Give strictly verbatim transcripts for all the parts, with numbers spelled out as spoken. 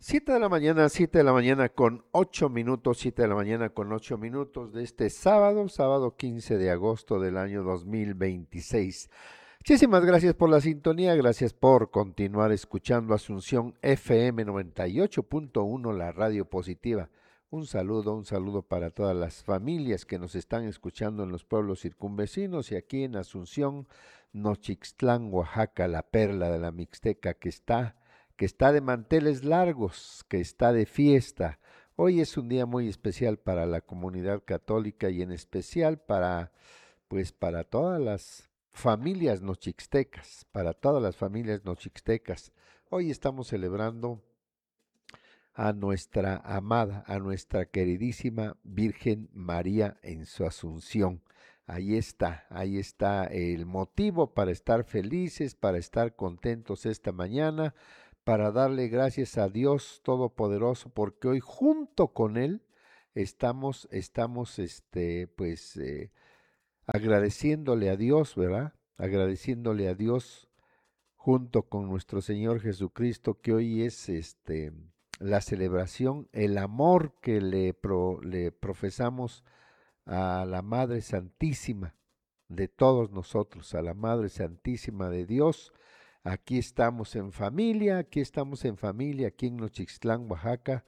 Siete de la mañana, siete de la mañana con ocho minutos, siete de la mañana con ocho minutos de este sábado, sábado quince de agosto del año dos mil veintiséis. Muchísimas gracias por la sintonía, gracias por continuar escuchando Asunción F M noventa y ocho punto uno, la radio positiva. Un saludo, un saludo para todas las familias que nos están escuchando en los pueblos circunvecinos y aquí en Asunción, Nochixtlán, Oaxaca, la perla de la Mixteca que está que está de manteles largos, que está de fiesta. Hoy es un día muy especial para la comunidad católica y en especial para, pues, para todas las familias nochixtecas, para todas las familias nochixtecas. Hoy estamos celebrando a nuestra amada, a nuestra queridísima Virgen María en su Asunción. Ahí está, ahí está el motivo para estar felices, para estar contentos esta mañana, para darle gracias a Dios Todopoderoso, porque hoy junto con Él estamos, estamos, este, pues, eh, agradeciéndole a Dios, ¿verdad? Agradeciéndole a Dios junto con nuestro Señor Jesucristo, que hoy es, este, la celebración, el amor que le, pro, le profesamos a la Madre Santísima de todos nosotros, a la Madre Santísima de Dios. Aquí estamos en familia, aquí estamos en familia, aquí en Nochixtlán, Oaxaca.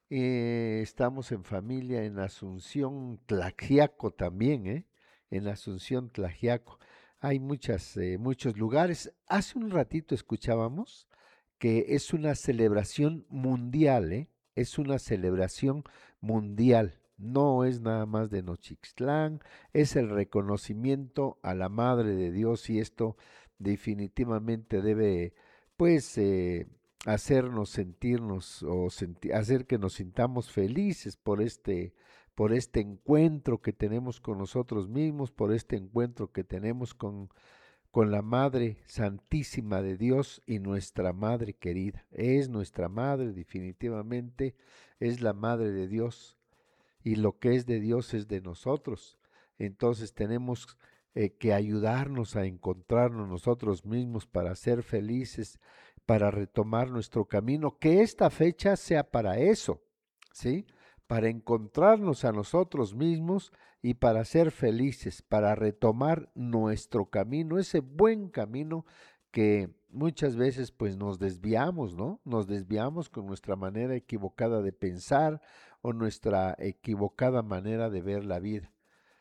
Eh, estamos en familia en Asunción, Tlaxiaco también, ¿eh? En Asunción, Tlaxiaco. Hay muchas, eh, muchos lugares. Hace un ratito escuchábamos que es una celebración mundial, ¿eh? Es una celebración mundial. No es nada más de Nochixtlán, es el reconocimiento a la Madre de Dios y esto definitivamente debe, pues, eh, hacernos sentirnos o senti hacer que nos sintamos felices por este, por este encuentro que tenemos con nosotros mismos, por este encuentro que tenemos con con la Madre Santísima de Dios y nuestra Madre querida. Es nuestra Madre, definitivamente, es la Madre de Dios y lo que es de Dios es de nosotros. Entonces tenemos eh, que ayudarnos a encontrarnos nosotros mismos para ser felices, para retomar nuestro camino, que esta fecha sea para eso, ¿sí? Para encontrarnos a nosotros mismos y para ser felices, para retomar nuestro camino, ese buen camino que muchas veces pues nos desviamos, ¿no? Nos desviamos con nuestra manera equivocada de pensar o nuestra equivocada manera de ver la vida.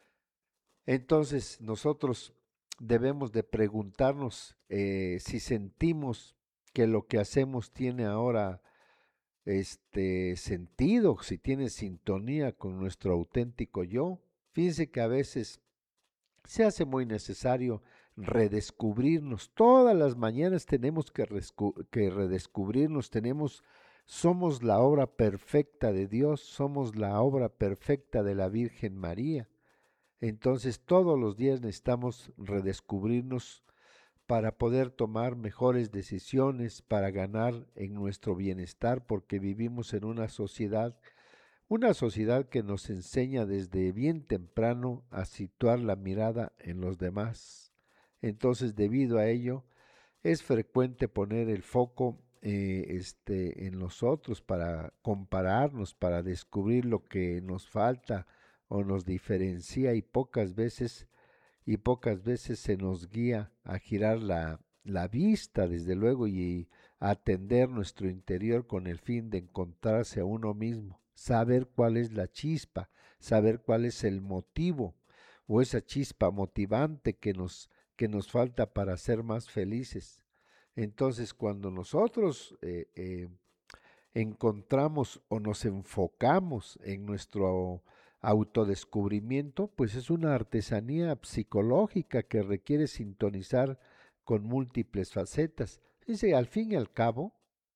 Entonces nosotros debemos de preguntarnos eh, si sentimos que lo que hacemos tiene ahora este sentido, si tiene sintonía con nuestro auténtico yo. Fíjense que a veces se hace muy necesario redescubrirnos. Todas las mañanas tenemos que, que redescubrirnos, tenemos, somos la obra perfecta de Dios, somos la obra perfecta de la Virgen María. Entonces todos los días necesitamos redescubrirnos para poder tomar mejores decisiones, para ganar en nuestro bienestar, porque vivimos en una sociedad, una sociedad que nos enseña desde bien temprano a situar la mirada en los demás. Entonces, debido a ello, es frecuente poner el foco eh, este, en los otros para compararnos, para descubrir lo que nos falta o nos diferencia y pocas veces y pocas veces se nos guía a girar la, la vista, desde luego, y a atender nuestro interior con el fin de encontrarse a uno mismo, saber cuál es la chispa, saber cuál es el motivo o esa chispa motivante que nos, que nos falta para ser más felices. Entonces, cuando nosotros eh, eh, encontramos o nos enfocamos en nuestro autodescubrimiento, pues es una artesanía psicológica que requiere sintonizar con múltiples facetas. Dice, al fin y al cabo,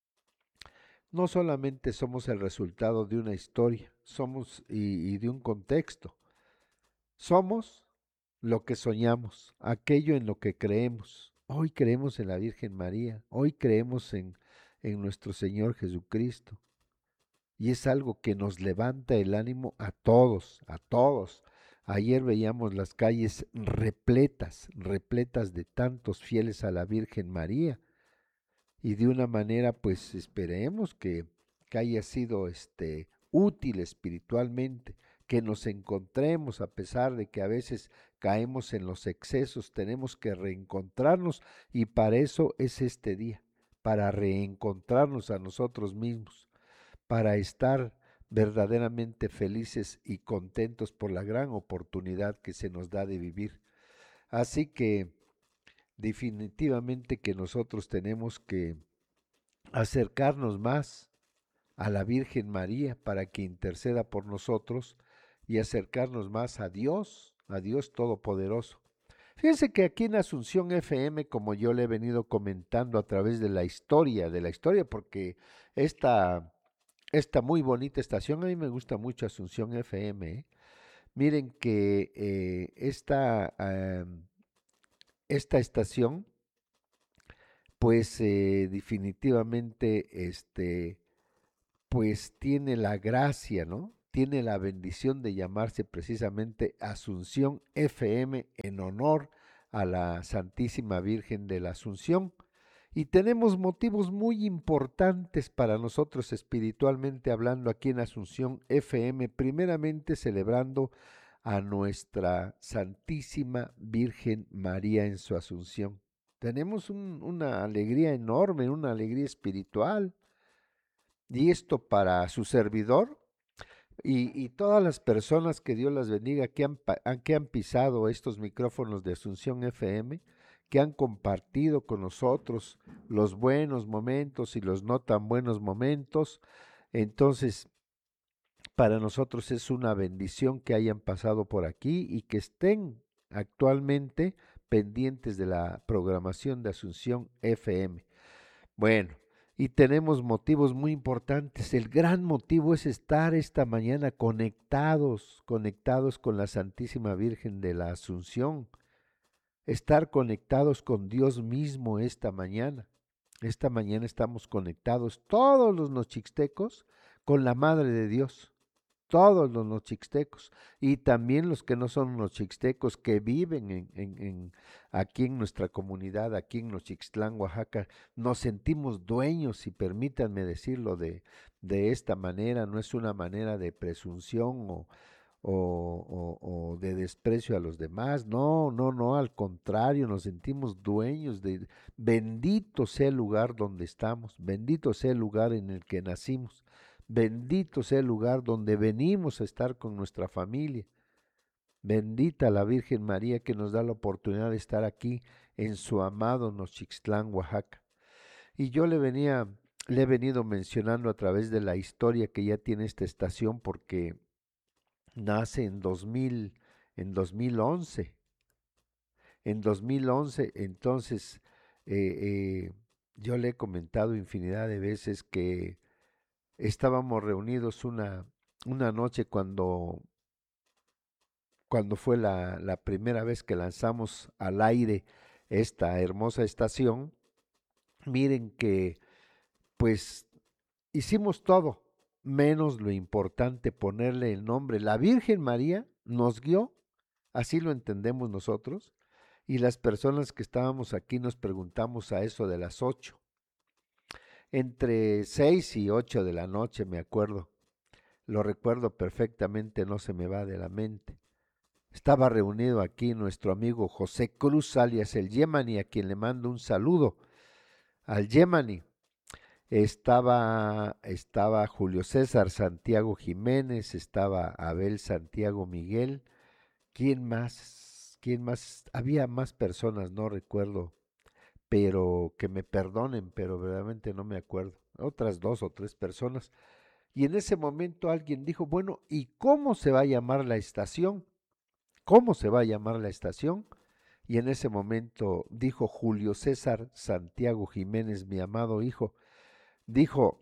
no solamente somos el resultado de una historia, somos y, y de un contexto, somos lo que soñamos, aquello en lo que creemos. Hoy creemos en la Virgen María, hoy creemos en, en nuestro Señor Jesucristo. Y es algo que nos levanta el ánimo a todos, a todos. Ayer veíamos las calles repletas, repletas de tantos fieles a la Virgen María. Y de una manera, pues esperemos que, que haya sido este, útil espiritualmente, que nos encontremos a pesar de que a veces caemos en los excesos, tenemos que reencontrarnos y para eso es este día, para reencontrarnos a nosotros mismos, para estar verdaderamente felices y contentos por la gran oportunidad que se nos da de vivir. Así que definitivamente que nosotros tenemos que acercarnos más a la Virgen María para que interceda por nosotros y acercarnos más a Dios, a Dios Todopoderoso. Fíjense que aquí en Asunción F M, como yo le he venido comentando a través de la historia, de la historia, porque esta, esta muy bonita estación, a mí me gusta mucho Asunción F M, ¿eh? Miren que eh, esta, eh, esta estación, pues eh, definitivamente, este, pues tiene la gracia, ¿no? Tiene la bendición de llamarse precisamente Asunción F M en honor a la Santísima Virgen de la Asunción. Y tenemos motivos muy importantes para nosotros espiritualmente hablando aquí en Asunción F M, primeramente celebrando a nuestra Santísima Virgen María en su Asunción. Tenemos un, una alegría enorme, una alegría espiritual. Y esto para su servidor y, y todas las personas que Dios las bendiga que han, que han pisado estos micrófonos de Asunción F M, que han compartido con nosotros los buenos momentos y los no tan buenos momentos. Entonces, para nosotros es una bendición que hayan pasado por aquí y que estén actualmente pendientes de la programación de Asunción F M. Bueno, y tenemos motivos muy importantes. El gran motivo es estar esta mañana conectados, conectados con la Santísima Virgen de la Asunción, estar conectados con Dios mismo esta mañana. Esta mañana estamos conectados todos los nochixtecos con la Madre de Dios, todos los nochixtecos y también los que no son nochixtecos que viven en, en, en, aquí en nuestra comunidad, aquí en Nochixtlán, Oaxaca, nos sentimos dueños y permítanme decirlo de, de esta manera, no es una manera de presunción o, o, o, o de desprecio a los demás, no, no, no, al contrario, nos sentimos dueños de, bendito sea el lugar donde estamos, bendito sea el lugar en el que nacimos. Bendito sea el lugar donde venimos a estar con nuestra familia. Bendita la Virgen María que nos da la oportunidad de estar aquí en su amado Nochixtlán, Oaxaca. Y yo le venía, le he venido mencionando a través de la historia que ya tiene esta estación porque nace en dos mil, en dos mil once. En dos mil once, entonces, eh, eh, yo le he comentado infinidad de veces que estábamos reunidos una, una noche cuando, cuando fue la, la primera vez que lanzamos al aire esta hermosa estación. Miren que pues hicimos todo, menos lo importante, ponerle el nombre. La Virgen María nos guió, así lo entendemos nosotros, y las personas que estábamos aquí nos preguntamos a eso de las ocho. Entre seis y ocho de la noche, me acuerdo. Lo recuerdo perfectamente, no se me va de la mente. Estaba reunido aquí nuestro amigo José Cruz, alias el Yemani, a quien le mando un saludo. Al Yemani. Estaba, estaba Julio César Santiago Jiménez, estaba Abel Santiago Miguel. ¿Quién más? ¿Quién más? Había más personas, no recuerdo, pero que me perdonen, pero verdaderamente no me acuerdo. Otras dos o tres personas. Y en ese momento alguien dijo, bueno, ¿y cómo se va a llamar la estación? ¿Cómo se va a llamar la estación? Y en ese momento dijo Julio César Santiago Jiménez, mi amado hijo, dijo,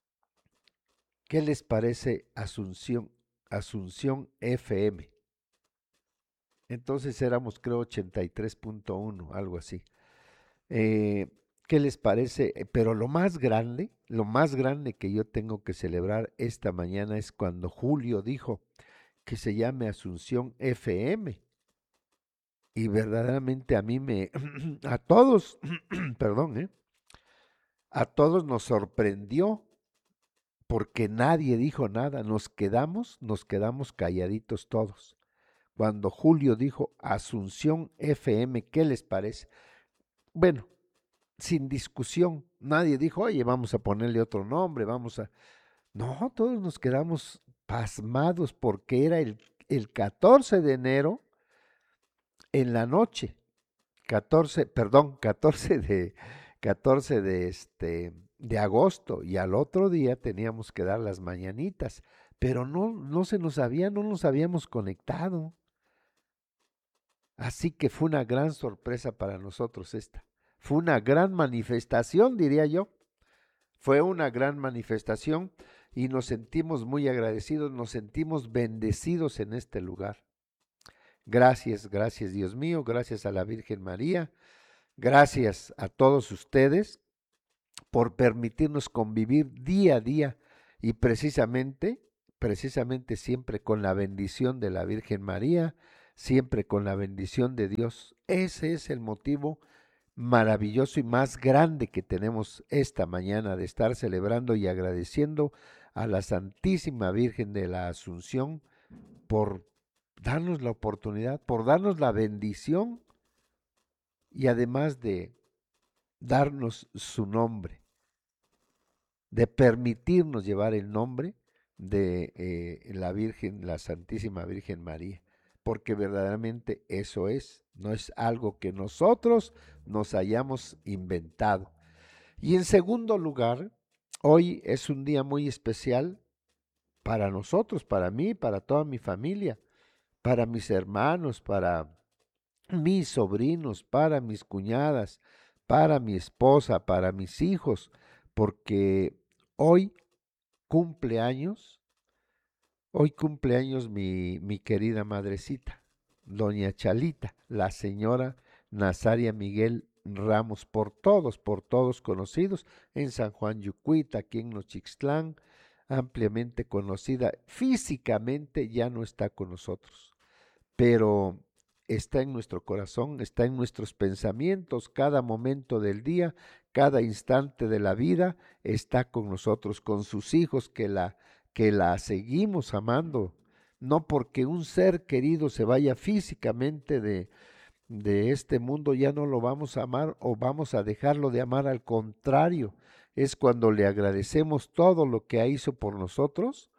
¿qué les parece Asunción, Asunción F M? Entonces éramos, creo, ochenta y tres punto uno, algo así. Eh, ¿Qué les parece? Eh, Pero lo más grande, lo más grande que yo tengo que celebrar esta mañana es cuando Julio dijo que se llame Asunción F M. Y verdaderamente a mí me, a todos, perdón, ¿eh? A todos nos sorprendió porque nadie dijo nada, nos quedamos, nos quedamos calladitos todos. Cuando Julio dijo Asunción F M, ¿qué les parece? Bueno, sin discusión, nadie dijo, oye, vamos a ponerle otro nombre, vamos a... No, todos nos quedamos pasmados porque era el, el catorce de enero en la noche, catorce, perdón, catorce de, catorce de, este, de agosto, y al otro día teníamos que dar las mañanitas, pero no, no se nos había, no nos habíamos conectado. Así que fue una gran sorpresa para nosotros esta. Fue una gran manifestación, diría yo. Fue una gran manifestación y nos sentimos muy agradecidos, nos sentimos bendecidos en este lugar. Gracias, gracias Dios mío, gracias a la Virgen María, gracias a todos ustedes por permitirnos convivir día a día y precisamente, precisamente siempre con la bendición de la Virgen María, siempre con la bendición de Dios. Ese es el motivo maravilloso y más grande que tenemos esta mañana de estar celebrando y agradeciendo a la Santísima Virgen de la Asunción por darnos la oportunidad, por darnos la bendición y además de darnos su nombre, de permitirnos llevar el nombre de eh, la Virgen, la Santísima Virgen María, porque verdaderamente eso es, no es algo que nosotros nos hayamos inventado. Y en segundo lugar, hoy es un día muy especial para nosotros, para mí, para toda mi familia, para mis hermanos, para mis sobrinos, para mis cuñadas, para mi esposa, para mis hijos, porque hoy cumple años, hoy cumple años mi, mi querida madrecita, doña Chalita, la señora Nazaria Miguel Ramos, por todos, por todos conocidos, en San Juan Yucuita, aquí en Nochixtlán, ampliamente conocida. Físicamente ya no está con nosotros, pero está en nuestro corazón, está en nuestros pensamientos, cada momento del día, cada instante de la vida está con nosotros, con sus hijos que la, que la seguimos amando, no porque un ser querido se vaya físicamente de, de este mundo, ya no lo vamos a amar o vamos a dejarlo de amar, al contrario, es cuando le agradecemos todo lo que hizo por nosotros,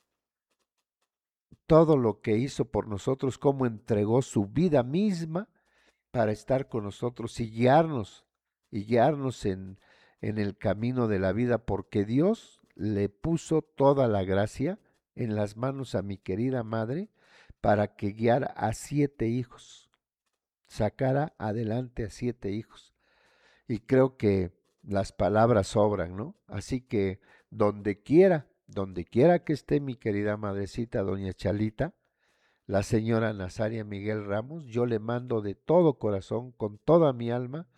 todo lo que hizo por nosotros, cómo entregó su vida misma para estar con nosotros y guiarnos, y guiarnos en, en el camino de la vida, porque Dios le puso toda la gracia en las manos a mi querida madre para que guiara a siete hijos, sacara adelante a siete hijos. Y creo que las palabras sobran, ¿no? Así que donde quiera, donde quiera que esté mi querida madrecita, doña Chalita, la señora Nazaria Miguel Ramos, yo le mando de todo corazón, con toda mi alma,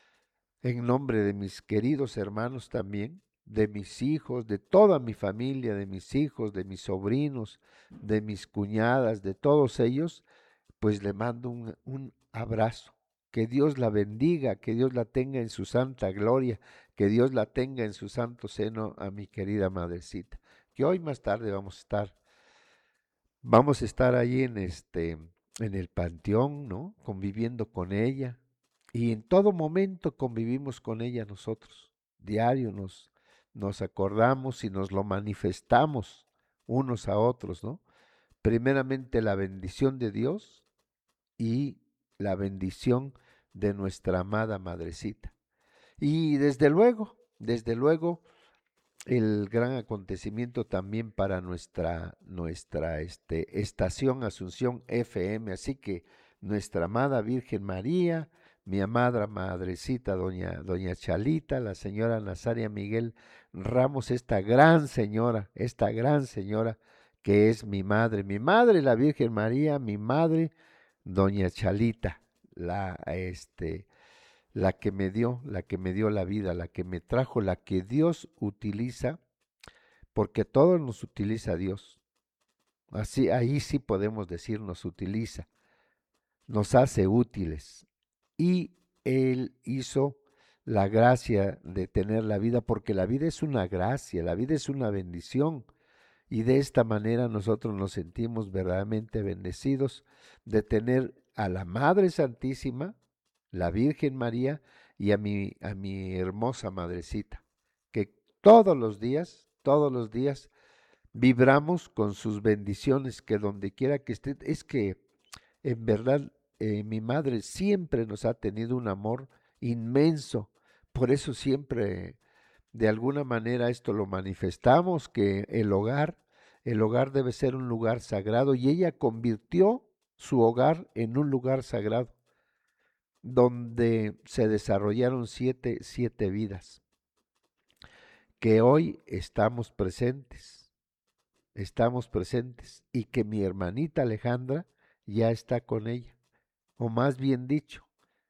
en nombre de mis queridos hermanos también, de mis hijos, de toda mi familia, de mis hijos, de mis sobrinos, de mis cuñadas, de todos ellos, pues le mando un, un abrazo. Que Dios la bendiga, que Dios la tenga en su santa gloria, que Dios la tenga en su santo seno a mi querida madrecita. Que hoy más tarde vamos a estar Vamos a estar ahí en este, en el panteón, ¿no? Conviviendo con ella. Y en todo momento convivimos con ella nosotros. Diario nos, nos acordamos y nos lo manifestamos unos a otros, ¿no? Primeramente la bendición de Dios y la bendición de nuestra amada madrecita. Y desde luego, desde luego, el gran acontecimiento también para nuestra, nuestra este, estación Asunción F M. Así que nuestra amada Virgen María, mi amada madrecita doña, doña Chalita, la señora Nazaria Miguel Ramos, esta gran señora, esta gran señora que es mi madre, mi madre la Virgen María, mi madre doña Chalita, la este la que me dio, la que me dio la vida, la que me trajo, la que Dios utiliza, porque todo nos utiliza Dios. Así, ahí sí podemos decir nos utiliza, nos hace útiles. Y Él hizo la gracia de tener la vida, porque la vida es una gracia, la vida es una bendición. Y de esta manera nosotros nos sentimos verdaderamente bendecidos de tener a la Madre Santísima, la Virgen María y a mi, a mi hermosa madrecita, que todos los días, todos los días vibramos con sus bendiciones, que donde quiera que esté, es que en verdad eh, mi madre siempre nos ha tenido un amor inmenso, por eso siempre de alguna manera esto lo manifestamos, que el hogar, el hogar debe ser un lugar sagrado y ella convirtió su hogar en un lugar sagrado donde se desarrollaron siete, siete vidas, que hoy estamos presentes, estamos presentes y que mi hermanita Alejandra ya está con ella, o más bien dicho,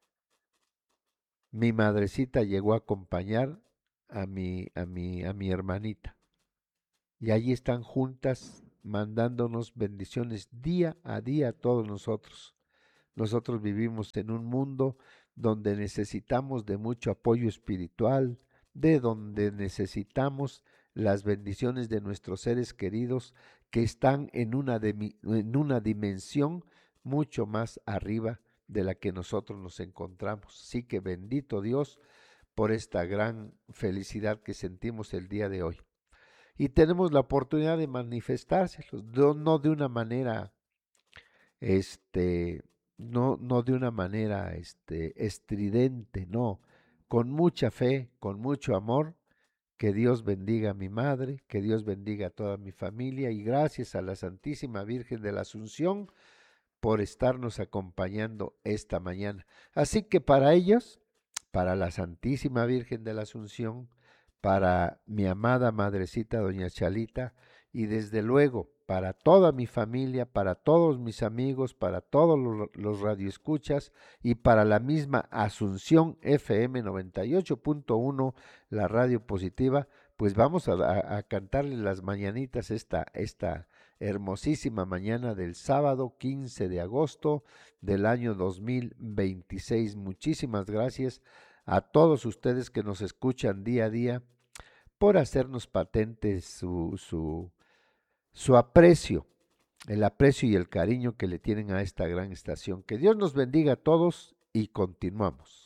mi madrecita llegó a acompañar a mi, a mi, a mi hermanita. Y allí están juntas mandándonos bendiciones día a día a todos nosotros. Nosotros vivimos en un mundo donde necesitamos de mucho apoyo espiritual, de donde necesitamos las bendiciones de nuestros seres queridos que están en una, de, en una dimensión mucho más arriba de la que nosotros nos encontramos. Así que bendito Dios por esta gran felicidad que sentimos el día de hoy. Y tenemos la oportunidad de manifestárselos, no, no de una manera, este, no, no de una manera, este, estridente, no, con mucha fe, con mucho amor. Que Dios bendiga a mi madre, que Dios bendiga a toda mi familia y gracias a la Santísima Virgen de la Asunción por estarnos acompañando esta mañana. Así que para ellos, para la Santísima Virgen de la Asunción, para mi amada madrecita doña Chalita y desde luego para toda mi familia, para todos mis amigos, para todos los, los radioescuchas y para la misma Asunción F M noventa y ocho punto uno, la radio positiva, pues vamos a, a, a cantarle las mañanitas esta, esta hermosísima mañana del sábado quince de agosto del año dos mil veintiséis. Muchísimas gracias a todos ustedes que nos escuchan día a día por hacernos patente su, su, su aprecio, el aprecio y el cariño que le tienen a esta gran estación. Que Dios nos bendiga a todos y continuamos.